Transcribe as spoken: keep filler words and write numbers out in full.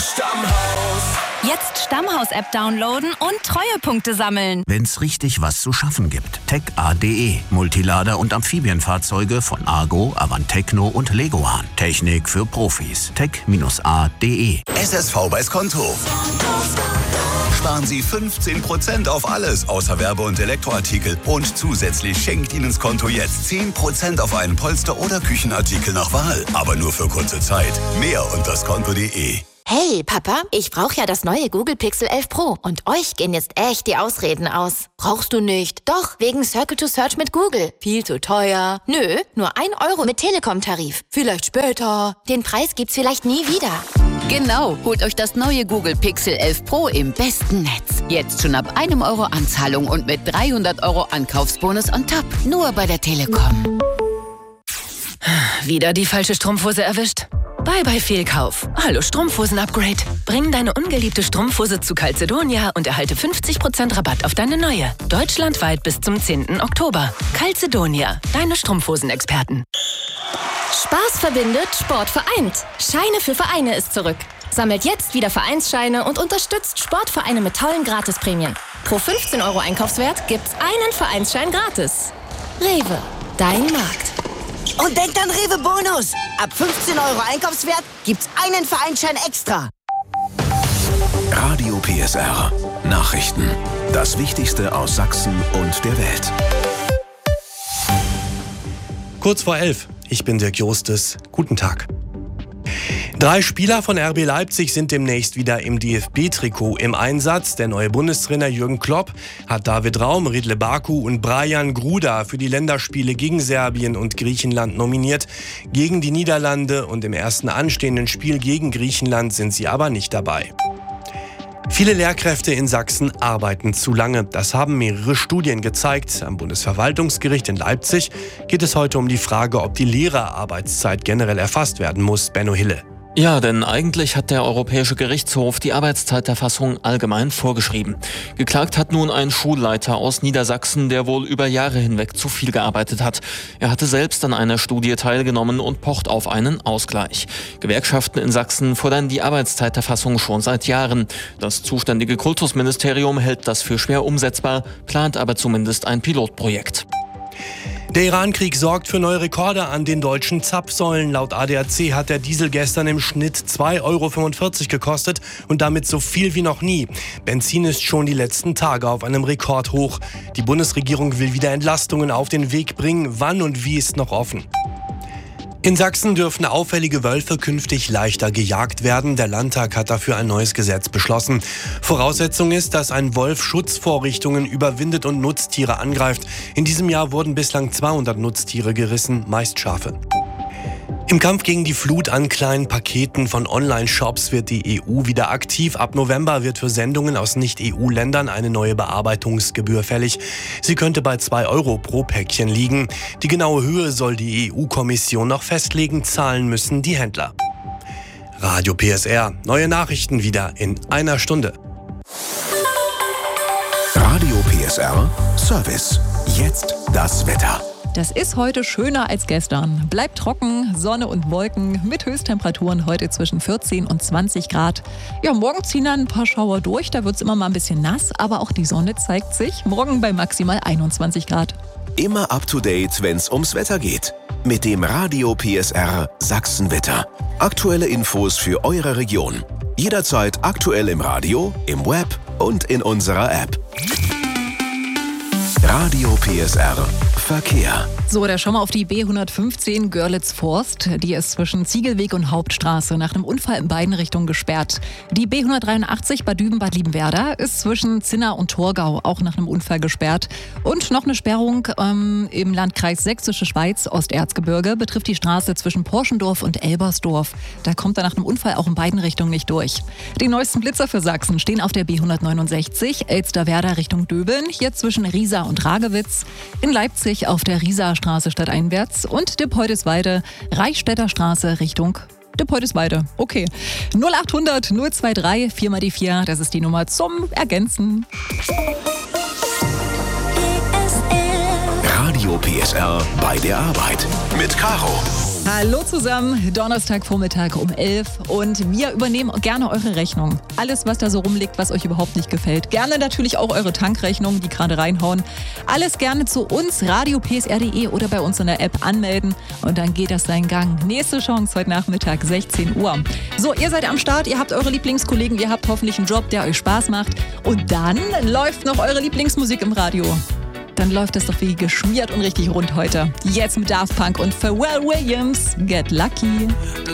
Stammhaus. Jetzt Stammhaus-App downloaden und Treuepunkte sammeln. Wenn's richtig was zu schaffen gibt. tech a punkt de. Multilader und Amphibienfahrzeuge von Argo, Avantecno und Legoan. Technik für Profis. tech a punkt de. S S V bei Skonto. Sparen Sie fünfzehn Prozent auf alles außer Werbe- und Elektroartikel. Und zusätzlich schenkt Ihnen Skonto jetzt zehn Prozent auf einen Polster- oder Küchenartikel nach Wahl. Aber nur für kurze Zeit. Mehr unter skonto punkt de. Hey, Papa, ich brauche ja das neue Google Pixel elf Pro. Und euch gehen jetzt echt die Ausreden aus. Brauchst du nicht? Doch, wegen Circle to Search mit Google. Viel zu teuer. Nö, nur ein Euro mit Telekom-Tarif. Vielleicht später. Den Preis gibt's vielleicht nie wieder. Genau, holt euch das neue Google Pixel elf Pro im besten Netz. Jetzt schon ab einem Euro Anzahlung und mit dreihundert Euro Ankaufsbonus on top. Nur bei der Telekom. Wieder die falsche Strumpfhose erwischt? Bye bye Fehlkauf. Hallo Strumpfhosen-Upgrade. Bring deine ungeliebte Strumpfhose zu Calzedonia und erhalte fünfzig Prozent Rabatt auf deine neue. Deutschlandweit bis zum zehnten Oktober. Calzedonia, deine Strumpfhosen-Experten. Spaß verbindet, Sport vereint. Scheine für Vereine ist zurück. Sammelt jetzt wieder Vereinsscheine und unterstützt Sportvereine mit tollen Gratisprämien. Pro fünfzehn Euro Einkaufswert gibt's einen Vereinsschein gratis. Rewe, dein Markt. Und denkt an Rewe Bonus. Ab fünfzehn Euro Einkaufswert gibt's einen Vereinsschein extra. Radio P S R. Nachrichten. Das Wichtigste aus Sachsen und der Welt. Kurz vor elf. Ich bin Dirk Jostes. Guten Tag. Drei Spieler von R B Leipzig sind demnächst wieder im D F B-Trikot im Einsatz. Der neue Bundestrainer Jürgen Klopp hat David Raum, Ridle Baku und Brajan Gruda für die Länderspiele gegen Serbien und Griechenland nominiert. Gegen die Niederlande und im ersten anstehenden Spiel gegen Griechenland sind sie aber nicht dabei. Viele Lehrkräfte in Sachsen arbeiten zu lange. Das haben mehrere Studien gezeigt. Am Bundesverwaltungsgericht in Leipzig geht es heute um die Frage, ob die Lehrerarbeitszeit generell erfasst werden muss. Benno Hille. Ja, denn eigentlich hat der Europäische Gerichtshof die Arbeitszeiterfassung allgemein vorgeschrieben. Geklagt hat nun ein Schulleiter aus Niedersachsen, der wohl über Jahre hinweg zu viel gearbeitet hat. Er hatte selbst an einer Studie teilgenommen und pocht auf einen Ausgleich. Gewerkschaften in Sachsen fordern die Arbeitszeiterfassung schon seit Jahren. Das zuständige Kultusministerium hält das für schwer umsetzbar, plant aber zumindest ein Pilotprojekt. Der Iran-Krieg sorgt für neue Rekorde an den deutschen Zapfsäulen. Laut A D A C hat der Diesel gestern im Schnitt zwei Euro fünfundvierzig gekostet und damit so viel wie noch nie. Benzin ist schon die letzten Tage auf einem Rekordhoch. Die Bundesregierung will wieder Entlastungen auf den Weg bringen. Wann und wie ist noch offen. In Sachsen dürfen auffällige Wölfe künftig leichter gejagt werden. Der Landtag hat dafür ein neues Gesetz beschlossen. Voraussetzung ist, dass ein Wolf Schutzvorrichtungen überwindet und Nutztiere angreift. In diesem Jahr wurden bislang zweihundert Nutztiere gerissen, meist Schafe. Im Kampf gegen die Flut an kleinen Paketen von Online-Shops wird die E U wieder aktiv. Ab November wird für Sendungen aus Nicht-E U-Ländern eine neue Bearbeitungsgebühr fällig. Sie könnte bei zwei Euro pro Päckchen liegen. Die genaue Höhe soll die E U-Kommission noch festlegen, zahlen müssen die Händler. Radio P S R, neue Nachrichten wieder in einer Stunde. Radio P S R Service. Jetzt das Wetter. Das ist heute schöner als gestern. Bleibt trocken, Sonne und Wolken mit Höchsttemperaturen heute zwischen vierzehn und zwanzig Grad. Ja, morgen ziehen dann ein paar Schauer durch, da wird es immer mal ein bisschen nass, aber auch die Sonne zeigt sich. Morgen bei maximal einundzwanzig Grad. Immer up to date, wenn's ums Wetter geht. Mit dem Radio P S R Sachsenwetter. Aktuelle Infos für eure Region. Jederzeit aktuell im Radio, im Web und in unserer App. Radio P S R Verkehr. So, da schauen wir auf die B hundertfünfzehn Görlitz-Forst. Die ist zwischen Ziegelweg und Hauptstraße nach einem Unfall in beiden Richtungen gesperrt. Die B hundertdreiundachtzig Bad Düben-Bad Liebenwerda ist zwischen Zinna und Torgau auch nach einem Unfall gesperrt. Und noch eine Sperrung ähm, im Landkreis Sächsische Schweiz, Osterzgebirge, betrifft die Straße zwischen Porschendorf und Elbersdorf. Da kommt er nach einem Unfall auch in beiden Richtungen nicht durch. Die neuesten Blitzer für Sachsen stehen auf der B hundertneunundsechzig Elsterwerda Richtung Döbeln, hier zwischen Riesa und Ragewitz. In Leipzig auf der Riesastraße stadteinwärts und Dippoldisweide, Reichstädter Straße Richtung Dippoldisweide. Okay. null achthundert null drei vier mal die vier, das ist die Nummer zum Ergänzen. Radio P S R bei der Arbeit mit Caro. Hallo zusammen, Donnerstagvormittag um elf und wir übernehmen gerne eure Rechnung. Alles, was da so rumliegt, was euch überhaupt nicht gefällt. Gerne natürlich auch eure Tankrechnungen, die gerade reinhauen. Alles gerne zu uns, radio punkt p s r punkt d e oder bei uns in der App anmelden und dann geht das seinen Gang. Nächste Chance heute Nachmittag, sechzehn Uhr. So, ihr seid am Start, ihr habt eure Lieblingskollegen, ihr habt hoffentlich einen Job, der euch Spaß macht und dann läuft noch eure Lieblingsmusik im Radio. Dann läuft das doch wie geschmiert und richtig rund heute. Jetzt mit Daft Punk und Pharrell Williams. Get Lucky.